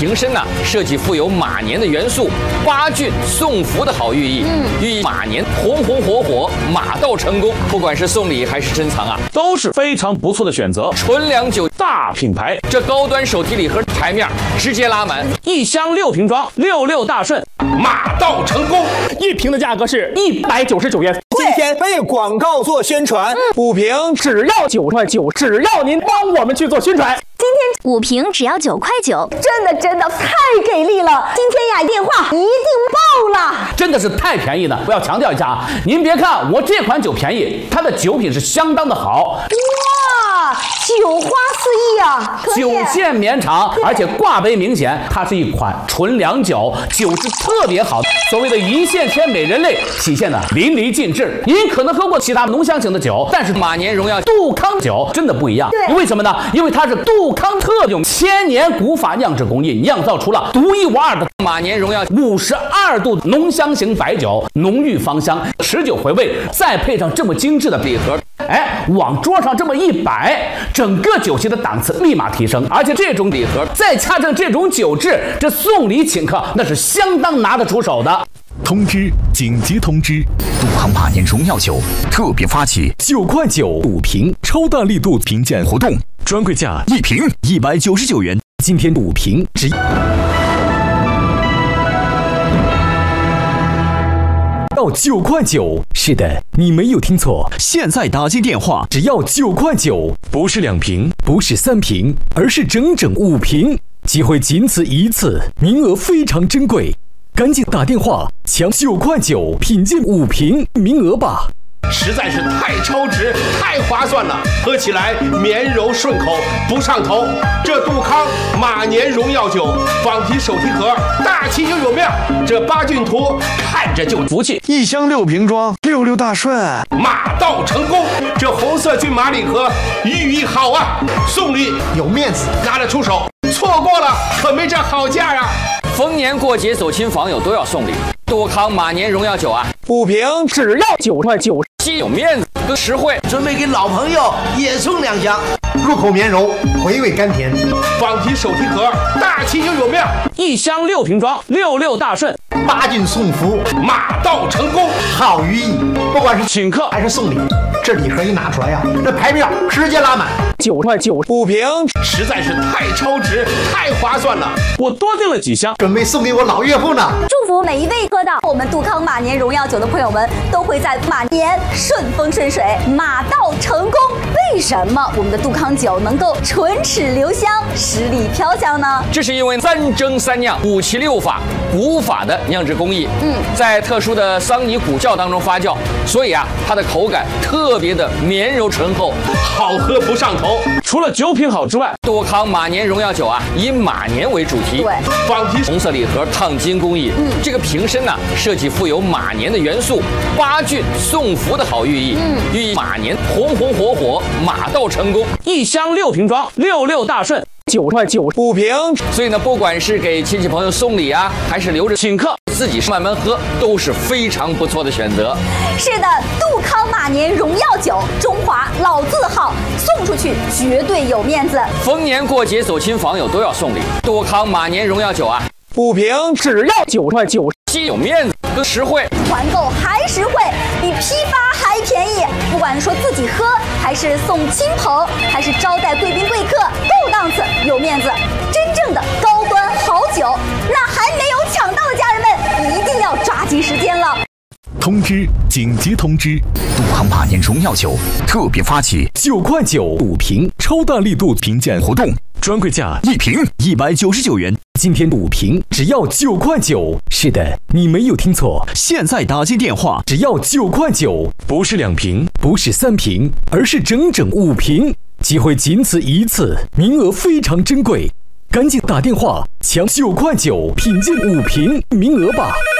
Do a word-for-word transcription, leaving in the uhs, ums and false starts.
瓶身呢、啊，设计富有马年的元素，八骏送福的好寓意，嗯，寓意马年红红火火，马到成功。不管是送礼还是珍藏啊， 都是非常不错的选择。 纯粮酒大品牌， 这高端手提礼盒台面直接拉满， 一箱六瓶装，六六大顺， 马到成功。 一瓶的价格是一百九十九元。 今天为广告做宣传，五瓶只要九块九，只要您帮我们去做宣传。 今天五瓶只要九块九，真的真的太给力了！今天呀，电话一定爆了， 真的是太便宜了。我要强调一下啊，您别看我这款酒便宜，它的酒品是相当的好。 哇，酒花四溢啊！ 酒线绵长，而且挂杯明显，它是一款纯粮酒，酒质特别好。所谓的一线牵美人泪，体现的淋漓尽致。您可能喝过其他浓香型的酒，但是马年荣耀杜康酒真的不一样。 对， 为什么呢？因为它是杜康特用千年古法酿制工艺酿造出了独一无二的马年荣耀五十二度浓香型白酒，浓郁芳香，持久回味，再配上这么精致的礼盒，哎，往桌上这么一摆，整个酒席的档次立马提升。而且这种礼盒再加上这种酒质，这送礼请客那是相当拿得出手的。 通知！紧急通知！杜康马年荣耀酒特别发起九块九五瓶超大力度评鉴活动，专柜价一瓶一百九十九元，今天五瓶只要九块九。是的，你没有听错，现在打进电话只要九块九，不是两瓶，不是三瓶，而是整整五瓶，机会仅此一次，名额非常珍贵。赶紧打电话抢九块九品鉴五瓶名额吧！ 实在是太超值，太划算了，喝起来绵柔顺口，不上头。这杜康马年荣耀酒仿提手提盒，大气又有面，这八骏图看着就福气。 一箱六瓶装，六六大顺， 马到成功。这红色骏马礼盒寓意好啊，送礼有面子， 拿得出手。错过了可没这好价啊！ 逢年过节走亲访友都要送礼，杜康马年荣耀酒啊， 五瓶只要九块九， 既有面子又实惠。 准备给老朋友也送两箱， 入口绵柔，回味甘甜。 仿提手提盒，大气又有面， 一箱六瓶装，六六大顺， 八骏送福， 马到成功， 好寓意。不管是请客还是送礼，这礼盒一拿出来呀、啊，这排面直接拉满。 九块九五瓶， 实在是太超值，太划算了。 我多订了几箱， 准备送给我老岳父呢。 祝福每一位喝到我们杜康马年荣耀酒的朋友们，都会在马年顺风顺水，马到成功。为什么我们的杜康酒能够唇齿留香，十里飘香呢？ 这是因为三蒸三酿五七六法古法的酿制工艺，嗯，在特殊的桑泥古窖当中发酵，所以啊，它的口感特别的绵柔醇厚， 好喝不上头。 除了酒品好之外， 杜康马年荣耀酒啊，以马年为主题， 对， 仿提红色礼盒烫金工艺，嗯，这个瓶身呢、啊，设计富有马年的元素，八骏送福的好寓意，嗯，寓意马年红红火火，马到成功。 一箱六瓶装，六六大顺，九块九五瓶。 所以呢，不管是给亲戚朋友送礼啊，还是留着请客， 自己慢慢喝，都是非常不错的选择。 是的，杜康马年荣耀酒，中华老字号，送出去绝对有面子。 逢年过节走亲访友都要送礼，杜康马年荣耀酒啊， 五瓶只要九块九， 既有面子又实惠， 团购还实惠，比批发还便宜。不管说自己喝，还是送亲朋，还是招待贵宾贵客，够档次，有面子。真正的高端好酒，那还没有抢到的家人们，一定要抓紧时间了。 通知！紧急通知！杜康马年荣耀酒特别发起九块九五瓶超大力度评鉴活动，专柜价一瓶一百九十九元，今天五瓶只要九块九。是的，你没有听错，现在打进电话只要九块九，不是两瓶，不是三瓶，而是整整五瓶，机会仅此一次，名额非常珍贵，赶紧打电话抢九块九品鉴五瓶名额吧。